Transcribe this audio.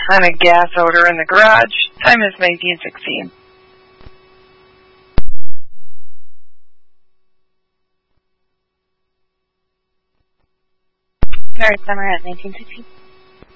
on a gas odor in the garage. Time is 1916. Current summer at 1916.